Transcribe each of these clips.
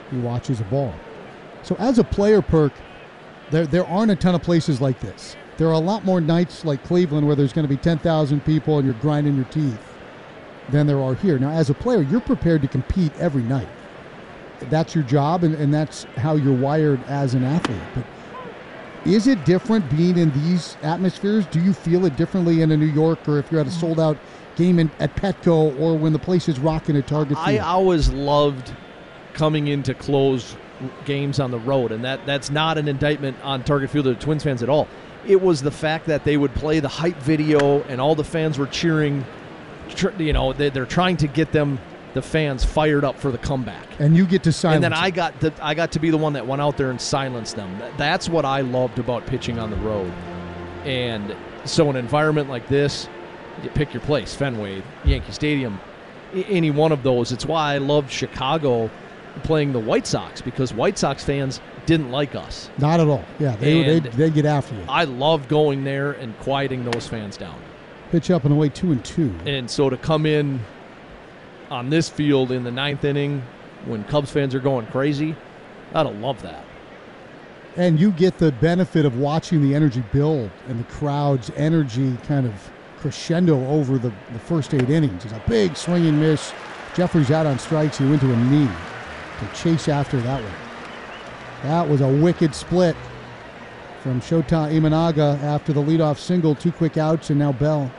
He watches the ball. So as a player, Perk, there aren't a ton of places like this. There are a lot more nights like Cleveland where there's going to be 10,000 people and you're grinding your teeth than there are here. Now, as a player, you're prepared to compete every night. That's your job, and that's how you're wired as an athlete. But is it different being in these atmospheres? Do you feel it differently in a New York, or if you're at a sold-out game at Petco, or when the place is rocking at Target Field? I always loved coming into closed games on the road, and that's not an indictment on Target Field or the Twins fans at all. It was the fact that they would play the hype video and all the fans were cheering. They're trying to get the fans fired up for the comeback, and you get to silence. And then I got to be the one that went out there and silenced them. That's what I loved about pitching on the road. And so an environment like this, you pick your place: Fenway, Yankee Stadium, any one of those. It's why I loved Chicago playing the White Sox, because White Sox fans didn't like us. Not at all. Yeah, they get after you. I loved going there and quieting those fans down. Pitch up and away 2-2. And so to come in on this field in the ninth inning when Cubs fans are going crazy, I'd love that. And you get the benefit of watching the energy build and the crowd's energy kind of crescendo over the first 8 innings. It's a big swing and miss. Jeffrey's out on strikes. He went to a knee to chase after that one. That was a wicked split from Shota Imanaga after the leadoff single. 2 quick outs, and now Bell.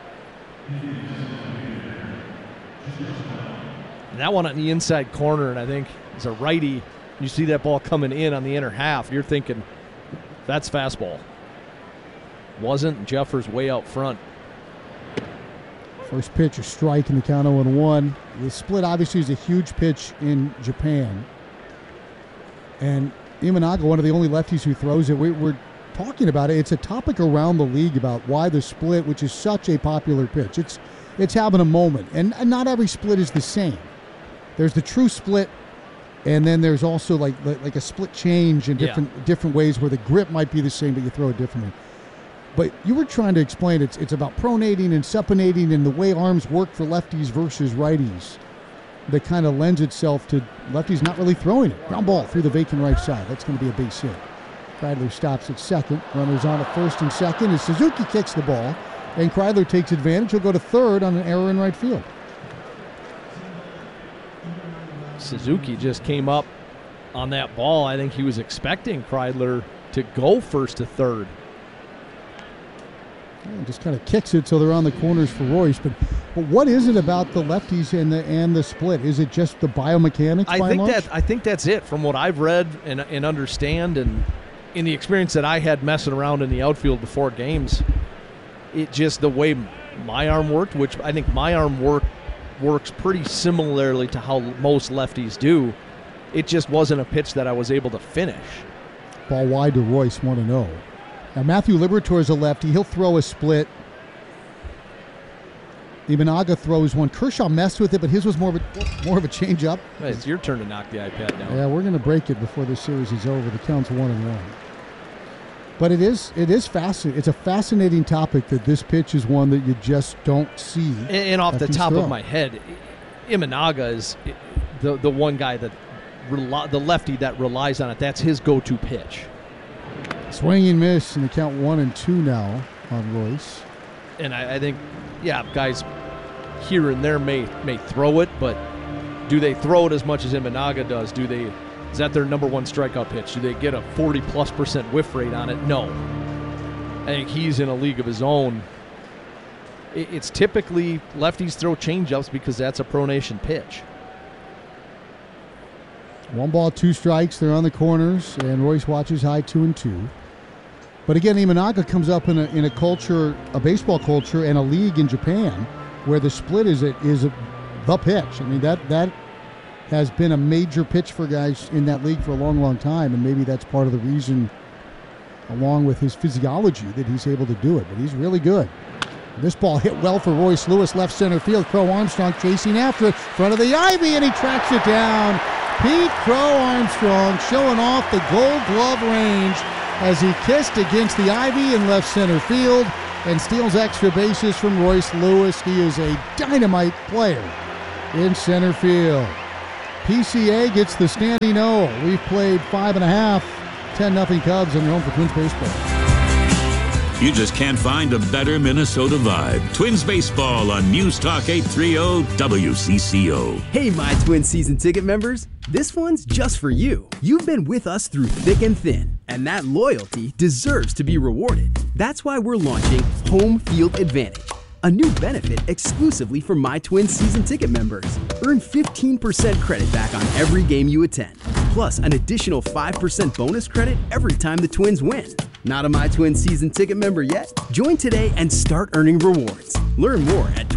That one on the inside corner, and I think as a righty, you see that ball coming in on the inner half, you're thinking, that's fastball. Wasn't. Jeffers way out front. First pitch, a strike in the count 0-1. The split obviously is a huge pitch in Japan. And Imanaga, one of the only lefties who throws it, we're talking about it. It's a topic around the league about why the split, which is such a popular pitch, it's having a moment. And not every split is the same. There's the true split, and then there's also like a split change in different ways where the grip might be the same, but you throw it differently. But you were trying to explain it's about pronating and supinating and the way arms work for lefties versus righties that kind of lends itself to lefties not really throwing it. Ground ball through the vacant right side. That's going to be a base hit. Kreidler stops at second. Runners on at first and second as Suzuki kicks the ball, and Kreidler takes advantage. He'll go to third on an error in right field. Suzuki just came up on that ball. I think he was expecting Kreidler to go first to third. And just kind of kicks it so they're on the corners for Royce. But what is it about the lefties and the split? Is it just the biomechanics? I think that's it from what I've read and understand, and in the experience that I had messing around in the outfield before games. It just the way my arm worked, which I think my arm works pretty similarly to how most lefties do. It just wasn't a pitch that I was able to finish. Ball wide to Royce, 1-0. Now, Matthew Liberatore is a lefty. He'll throw a split. Imanaga throws one. Kershaw messed with it, but his was more of a change-up. Hey, it's your turn to knock the iPad down. Yeah, we're going to break it before this series is over. The count's 1-1. But it is fascinating. It's a fascinating topic that this pitch is one that you just don't see. And off the top of my head, Imanaga is the one guy that the lefty that relies on it. That's his go-to pitch. Swing and miss, and the count 1-2 now on Royce. And I think, guys here and there may throw it, but do they throw it as much as Imanaga does? Is that their number one strikeout pitch? Do they get a 40+% whiff rate on it? No. I think he's in a league of his own. It's typically lefties throw changeups because that's a pronation pitch. 1 ball, 2 strikes. They're on the corners, and Royce watches high 2-2. But again, Imanaga comes up in a culture, a baseball culture, and a league in Japan where the split is the pitch. I mean, that has been a major pitch for guys in that league for a long, long time, and maybe that's part of the reason, along with his physiology, that he's able to do it. But he's really good. This ball hit well for Royce Lewis, left center field. Crow Armstrong chasing after it, front of the ivy, and he tracks it down. Pete Crow Armstrong showing off the Gold Glove range as he kissed against the ivy in left center field and steals extra bases from Royce Lewis. He is a dynamite player in center field. PCA gets the standing O. We've played 5.5, 10-0 Cubs on your home for Twins baseball. You just can't find a better Minnesota vibe. Twins baseball on News Talk 830 WCCO. Hey, My Twins season ticket members. This one's just for you. You've been with us through thick and thin, and that loyalty deserves to be rewarded. That's why we're launching Home Field Advantage, a new benefit exclusively for My Twins season ticket members. Earn 15% credit back on every game you attend, plus an additional 5% bonus credit every time the Twins win. Not a My Twins season ticket member yet? Join today and start earning rewards. Learn more at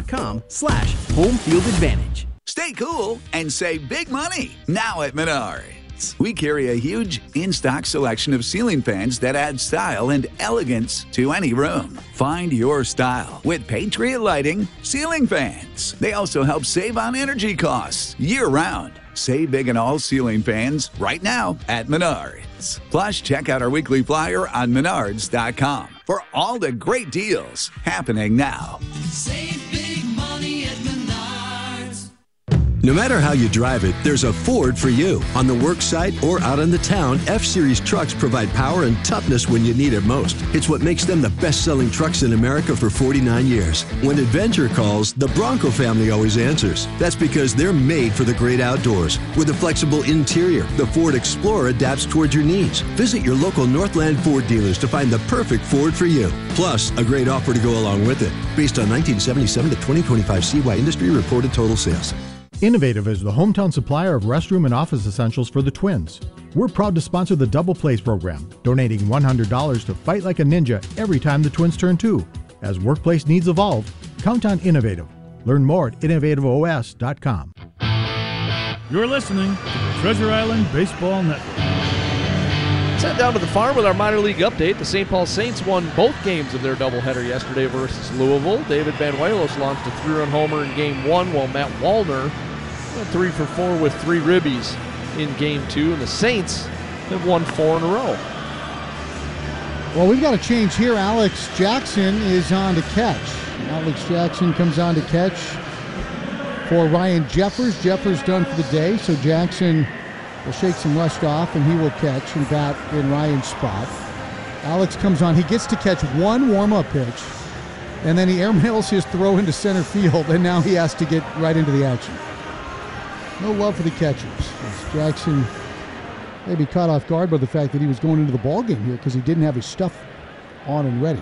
twins.com/homefieldadvantage. Stay cool and save big money now at Menards. We carry a huge in-stock selection of ceiling fans that add style and elegance to any room. Find your style with Patriot Lighting ceiling fans. They also help save on energy costs year-round. Save big on all ceiling fans right now at Menards. Plus, check out our weekly flyer on Menards.com for all the great deals happening now. Save big money at Menards. No matter how you drive it, there's a Ford for you. On the work site or out on the town, F-Series trucks provide power and toughness when you need it most. It's what makes them the best-selling trucks in America for 49 years. When adventure calls, the Bronco family always answers. That's because they're made for the great outdoors. With a flexible interior, the Ford Explorer adapts towards your needs. Visit your local Northland Ford dealers to find the perfect Ford for you. Plus, a great offer to go along with it. Based on 1977 to 2025 CY industry reported total sales. Innovative is the hometown supplier of restroom and office essentials for the Twins. We're proud to sponsor the Double Plays program, donating $100 to Fight Like a Ninja every time the Twins turn 2. As workplace needs evolve, count on Innovative. Learn more at innovativeos.com. You're listening to the Treasure Island Baseball Network. Let's head down to the farm with our minor league update. The St. Paul Saints won both games of their doubleheader yesterday versus Louisville. David Banuelos launched a 3-run homer in Game 1, while Matt Wallner went 3 for 4 with 3 ribbies in Game 2, and the Saints have won 4 in a row. Well, we've got a change here. Alex Jackson is on to catch. Alex Jackson comes on to catch for Ryan Jeffers. Jeffers done for the day, so Jackson will shake some rust off, and he will catch and bat in Ryan's spot. Alex comes on. He gets to catch one warm-up pitch, and then he airmails his throw into center field, and now he has to get right into the action. No love for the catchers. As Jackson may be caught off guard by the fact that he was going into the ballgame here because he didn't have his stuff on and ready.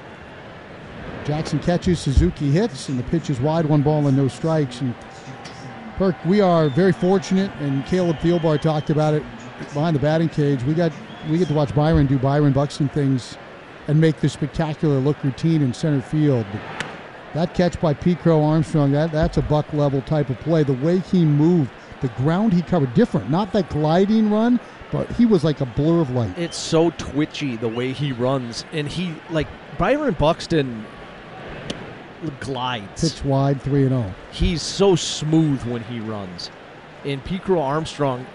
Jackson catches, Suzuki hits, and the pitch is wide, 1 ball and no strikes. And Perk, we are very fortunate, and Caleb Thielbar talked about it behind the batting cage. We get to watch Byron do Byron Buxton things and make this spectacular look routine in center field. But that catch by Pete Crow Armstrong, that's a Buck level type of play. The way he moved, the ground he covered, different. Not that gliding run, but he was like a blur of light. It's so twitchy the way he runs, and he, like Byron Buxton, glides. Pitch wide, 3-0. He's so smooth when he runs. And Pete Crow Armstrong,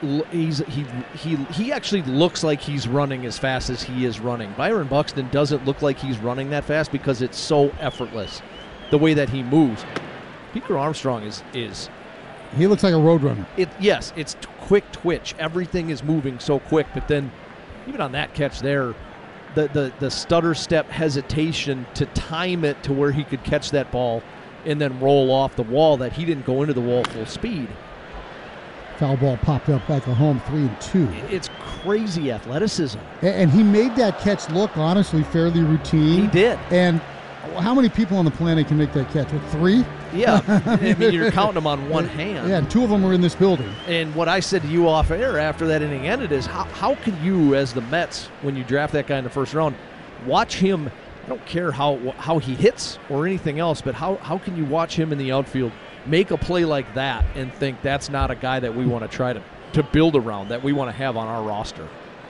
he actually looks like he's running as fast as he is running. Byron Buxton doesn't look like he's running that fast because it's so effortless, the way that he moves. Pete Crow Armstrong is he looks like a roadrunner. Yes, it's quick twitch. Everything is moving so quick, but then even on that catch there, the stutter step hesitation to time it to where he could catch that ball and then roll off the wall, that he didn't go into the wall full speed. Foul ball popped up back at home, 3-2. It's crazy athleticism. And he made that catch look, honestly, fairly routine. He did. And how many people on the planet can make that catch? What, 3? Yeah. I mean, you're counting them on one hand. Yeah, and 2 of them are in this building. And what I said to you off air after that inning ended is, how can you, as the Mets, when you draft that guy in the first round, watch him? I don't care how he hits or anything else, but how can you watch him in the outfield make a play like that and think that's not a guy that we want to try to build around, that we want to have on our roster?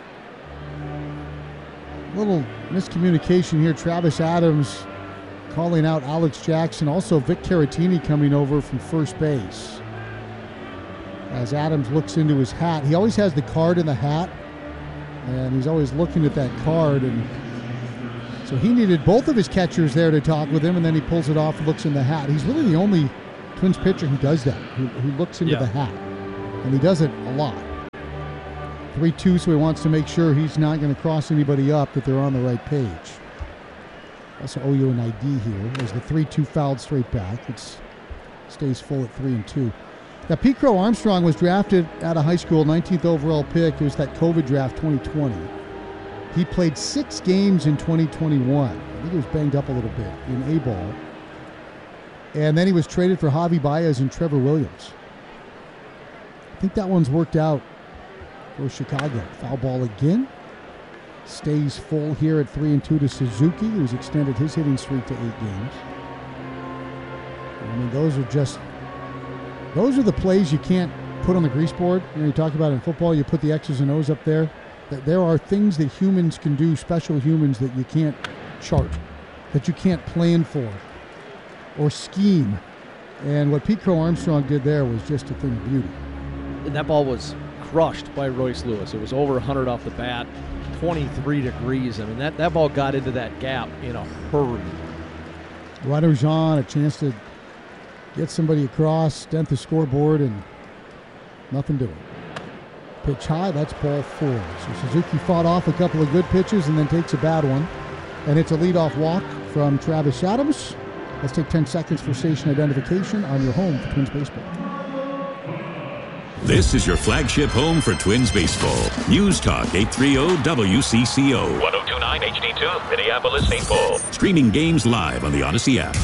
Little miscommunication here. Travis Adams calling out Alex Jackson. Also, Vic Caratini coming over from first base. As Adams looks into his hat. He always has the card in the hat, and he's always looking at that card. And so he needed both of his catchers there to talk with him, and then he pulls it off and looks in the hat. He's really the only Twins pitcher who does that, who looks into the hat. And he does it a lot. 3-2, so he wants to make sure he's not going to cross anybody up, that they're on the right page. Also owe you an ID here. There's the 3-2 fouled straight back. It stays full at 3-2. Now, Pete Crow Armstrong was drafted out of high school, 19th overall pick. It was that COVID draft 2020. He played 6 games in 2021. I think he was banged up a little bit in A-ball. And then he was traded for Javi Baez and Trevor Williams. I think that one's worked out for Chicago. Foul ball again. Stays full here at 3-2 to Suzuki, who's extended his hitting streak to 8 games. I mean, those are the plays you can't put on the grease board. You know, you talk about in football, you put the X's and O's up there. There are things that humans can do, special humans, that you can't chart, that you can't plan for or scheme. And what Pete Crow Armstrong did there was just a thing of beauty. And that ball was crushed by Royce Lewis. It was over 100 off the bat, 23 degrees. I mean, that ball got into that gap in a hurry. Ryder Jean, a chance to get somebody across, dent the scoreboard, and nothing doing. Pitch high, that's ball 4. So Suzuki fought off a couple of good pitches and then takes a bad one. And it's a leadoff walk from Travis Adams. Let's take 10 seconds for station identification on your home for Twins Baseball. This is your flagship home for Twins Baseball. News Talk 830 WCCO. 1029 HD2, Minneapolis, St. Paul. Streaming games live on the Odyssey app.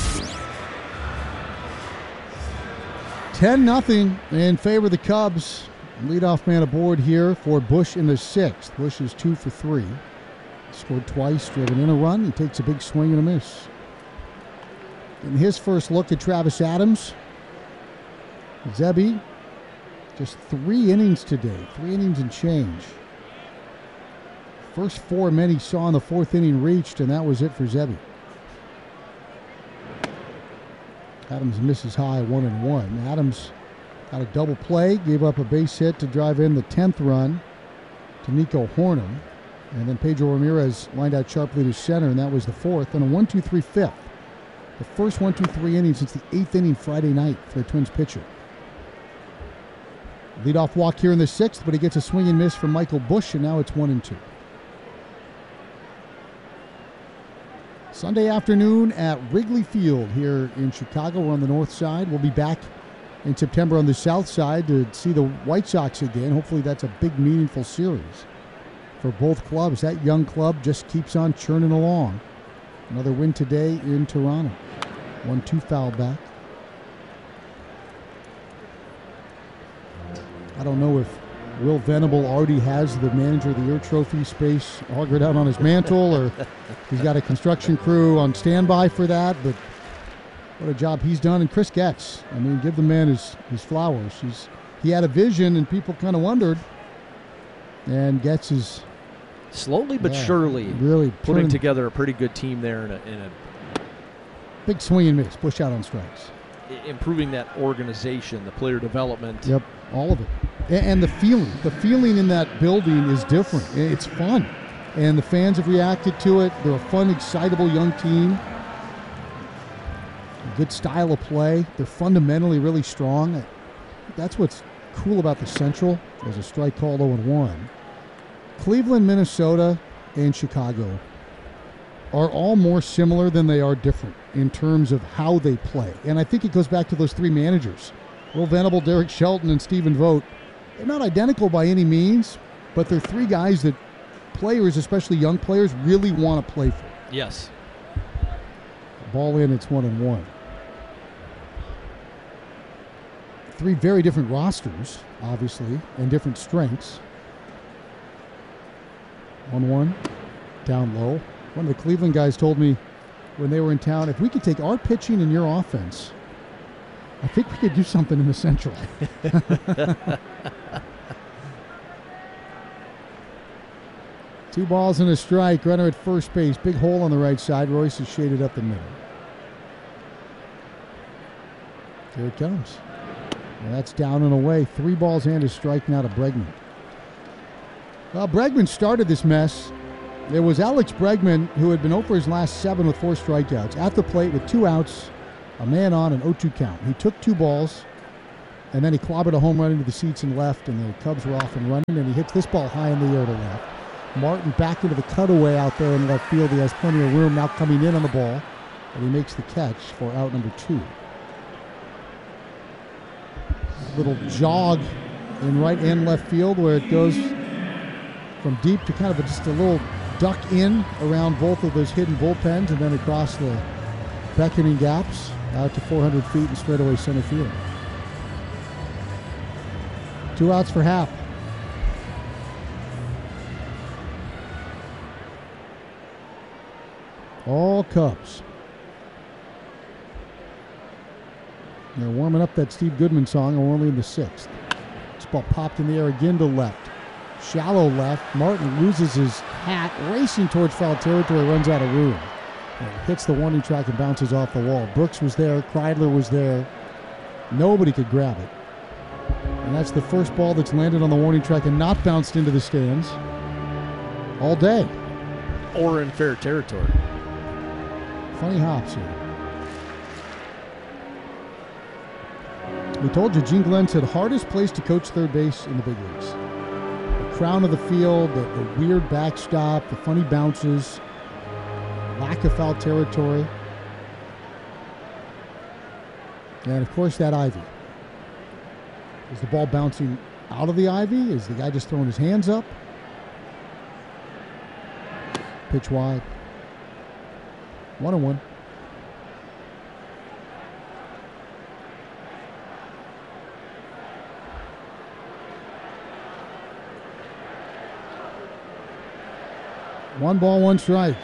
10-0 in favor of the Cubs. Leadoff man aboard here for Bush in the 6th. Bush is 2 for 3. Scored twice, driven in a run. He takes a big swing and a miss. In his first look at Travis Adams, Zebby, just 3 innings today. 3 innings and change. First 4 men he saw in the 4th inning reached, and that was it for Zebby. Adams misses high, 1-1. Adams got a double play, gave up a base hit to drive in the 10th run to Nico Hornum. And then Pedro Ramirez lined out sharply to center, and that was the 4th. And a 1-2-3 5th. The first 1-2-3 inning since the 8th inning Friday night for the Twins pitcher. Leadoff walk here in the 6th, but he gets a swing and miss from Michael Busch, and now it's 1-2. Sunday afternoon at Wrigley Field here in Chicago. We're on the north side. We'll be back in September on the south side to see the White Sox again. Hopefully that's a big, meaningful series for both clubs. That young club just keeps on churning along. Another win today in Toronto. 1-2 foul back. I don't know if Will Venable already has the Manager of the Year trophy space augured out on his mantle, or he's got a construction crew on standby for that, but what a job he's done. And Chris Getz, I mean, give the man his flowers. He had a vision, and people kind of wondered, and Getz is slowly but surely really putting together a pretty good team there in a big swing and miss, push out on strikes. Improving that organization, the player development. Yep, all of it. And the feeling in that building is different. It's fun. And the fans have reacted to it. They're a fun, excitable young team. A good style of play. They're fundamentally really strong. That's what's cool about the Central. There's a strike called 0-1. Cleveland, Minnesota, and Chicago are all more similar than they are different in terms of how they play. And I think it goes back to those 3 managers. Will Venable, Derek Shelton, and Stephen Vogt. They're not identical by any means, but they're 3 guys that players, especially young players, really want to play for. Yes. Ball in, it's 1-1. 3 very different rosters, obviously, and different strengths. 1-1, down low. One of the Cleveland guys told me when they were in town, if we could take our pitching and your offense, I think we could do something in the Central. 2 balls and a strike. Runner at first base. Big hole on the right side. Royce is shaded up the middle. Here it comes. Well, that's down and away. 3 balls and a strike now to Bregman. Well, Bregman started this mess. It was Alex Bregman, who had been 0 for his last 7 with 4 strikeouts, at the plate with 2 outs, a man on, an 0-2 count. He took 2 balls And then he clobbered a home run into the seats and left, and the Cubs were off and running, and he hits this ball high in the air to left. Martin back into the cutaway out there in left field. He has plenty of room now coming in on the ball, and he makes the catch for out number 2. Little jog in right and left field where it goes from deep to kind of just a little duck in around both of those hidden bullpens and then across the beckoning gaps out to 400 feet in straightaway center field. 2 outs for Happ. All Cubs. They're warming up that Steve Goodman song, only in the 6th. This ball popped in the air again to left. Shallow left. Martin loses his hat, racing towards foul territory, runs out of room. And hits the warning track and bounces off the wall. Brooks was there. Kreidler was there. Nobody could grab it. And that's the first ball that's landed on the warning track and not bounced into the stands all day. Or in fair territory. Funny hops here. We told you Gene Glenn said hardest place to coach third base in the big leagues. The crown of the field, the weird backstop, the funny bounces, lack of foul territory, and of course that ivy. Is the ball bouncing out of the ivy? Is the guy just throwing his hands up? Pitch wide. 1-1. One ball, one strike.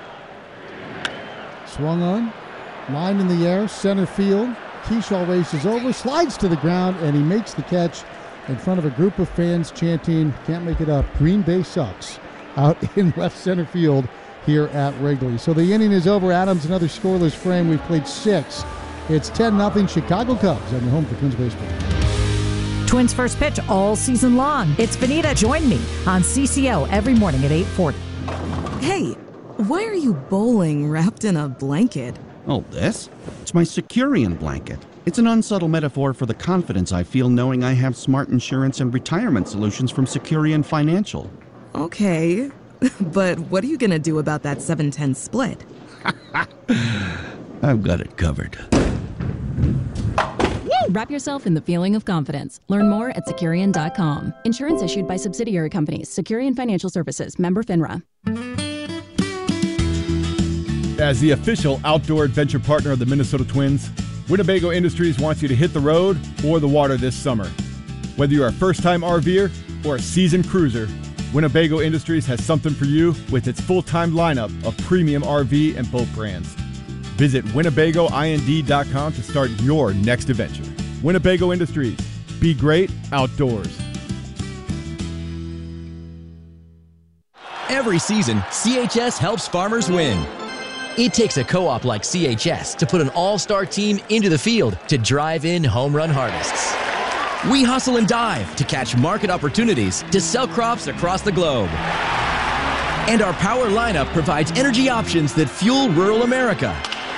Swung on, lined in the air, center field. Keyshaw races over, slides to the ground, and he makes the catch in front of a group of fans chanting, can't make it up, Green Bay sucks, out in left center field here at Wrigley. So the inning is over. Adams, another scoreless frame. We've played 6. It's 10-0 Chicago Cubs on your home for Twins baseball. Twins first pitch all season long. It's Benita. Join me on CCO every morning at 8:40. Hey, why are you bowling wrapped in a blanket? Oh, this? It's my Securian blanket. It's an unsubtle metaphor for the confidence I feel knowing I have smart insurance and retirement solutions from Securian Financial. Okay, but what are you going to do about that 7-10 split? I've got it covered. Wrap yourself in the feeling of confidence. Learn more at Securian.com. Insurance issued by subsidiary companies. Securian Financial Services. Member FINRA. As the official outdoor adventure partner of the Minnesota Twins, Winnebago Industries wants you to hit the road or the water this summer. Whether you're a first-time RVer or a seasoned cruiser, Winnebago Industries has something for you with its full-time lineup of premium RV and boat brands. Visit WinnebagoIND.com to start your next adventure. Winnebago Industries. Be great outdoors. Every season, CHS helps farmers win. It takes a co-op like CHS to put an all-star team into the field to drive in home run harvests. We hustle and dive to catch market opportunities to sell crops across the globe. And our power lineup provides energy options that fuel rural America.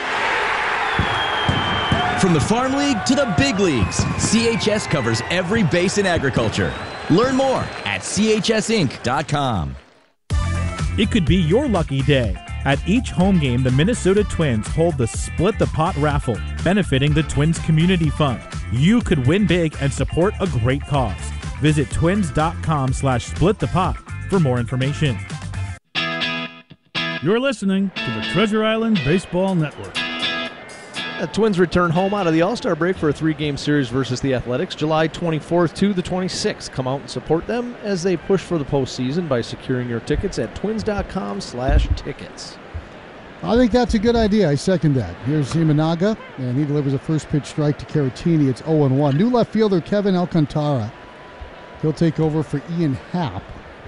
From the Farm League to the big leagues, CHS covers every base in agriculture. Learn more at chsinc.com. It could be your lucky day. At each home game, the Minnesota Twins hold the Split the Pot raffle, benefiting the Twins Community Fund. You could win big and support a great cause. Visit twins.com/splitthepot for more information. You're listening to the Treasure Island Baseball Network. The Twins return home out of the All-Star break for a 3-game series versus the Athletics, July 24th to the 26th. Come out and support them as they push for the postseason by securing your tickets at twins.com/tickets. I think that's a good idea. I second that. Here's Imanaga, and he delivers a first pitch strike to Caratini. It's 0-1. New left fielder Kevin Alcantara. He'll take over for Ian Happ.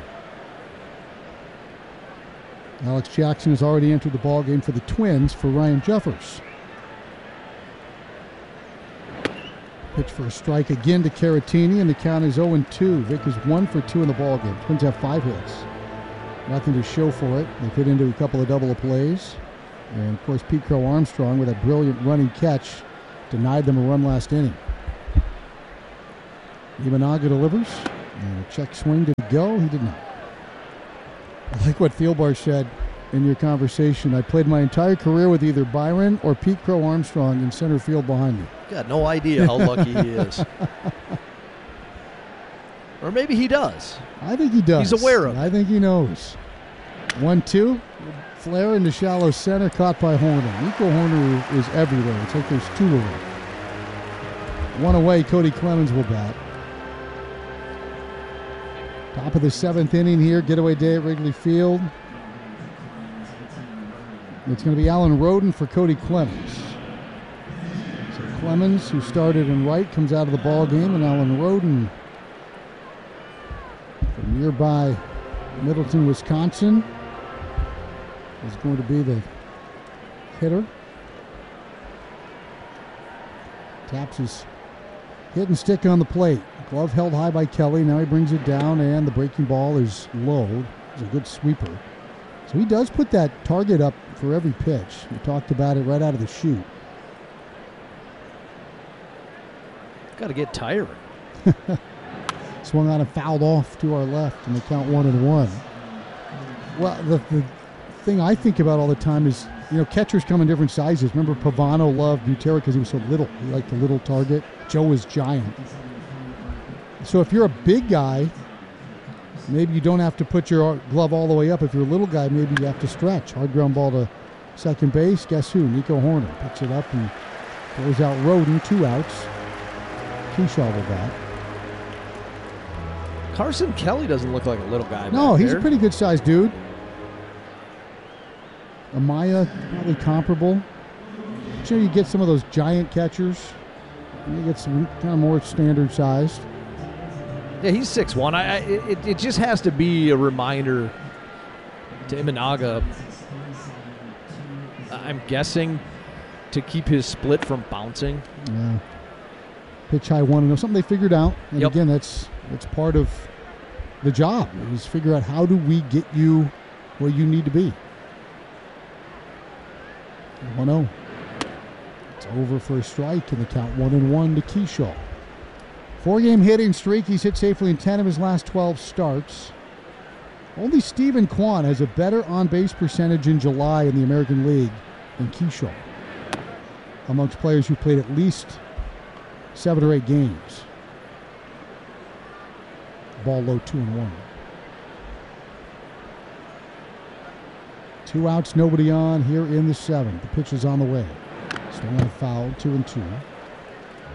Alex Jackson has already entered the ballgame for the Twins for Ryan Jeffers. Pitch for a strike again to Caratini, and the count is 0-2. Vic is 1 for 2 in the ballgame. Twins have 5 hits. Nothing to show for it. They fit into a couple of double plays. And, of course, Pete Crow Armstrong with a brilliant running catch denied them a run last inning. Imanaga delivers. And a check swing. Did he go? He did not. I like what Fieldbar said in your conversation. I played my entire career with either Byron or Pete Crow Armstrong in center field behind me. Got no idea how lucky he is. Or maybe he does. I think he does. He's aware of it. I think he knows. 1-2. Flare into shallow center, caught by Horner. Nico Horner is everywhere. It's like there's two of them. One away, Cody Clemens will bat. Top of the 7th inning here, getaway day at Wrigley Field. It's going to be Alan Roden for Cody Clemens. So Clemens, who started in right, comes out of the ball game, and Alan Roden from nearby Middleton, Wisconsin, is going to be the hitter. Taps his hit and stick on the plate. Glove held high by Kelly. Now he brings it down, and the breaking ball is low. It's a good sweeper. So he does put that target up for every pitch. We talked about it right out of the chute. Got to get tiring. Swung on and fouled off to our left, and they count 1-1. Well, the thing I think about all the time is, catchers come in different sizes. Remember, Pavano loved Butera because he was so little. He liked the little target. Joe was giant. So if you're a big guy, maybe you don't have to put your glove all the way up. If you're a little guy, maybe you have to stretch. Hard ground ball to second base. Guess who? Nico Horner picks it up and throws out Roden. 2 outs. Keyshaw will bat. Carson Kelly doesn't look like a little guy. No, he's a pretty good sized dude. Amaya, probably comparable. Sure, you get some of those giant catchers. You get some kind of more standard sized. Yeah, he's 6'1". It just has to be a reminder to Imanaga, I'm guessing, to keep his split from bouncing. Yeah. Pitch high 1-0. Something they figured out. And again, that's part of the job. Is figure out how do we get you where you need to be. 1-0. It's over for a strike, and the count 1-1 to Keyshaw. 4-game hitting streak. He's hit safely in 10 of his last 12 starts. Only Stephen Kwan has a better on-base percentage in July in the American League than Keyshaw, amongst players who played at least 7 or 8 games. Ball low, 2-1. 2 outs, nobody on here in the 7th. The pitch is on the way. Swung on a foul, 2-2.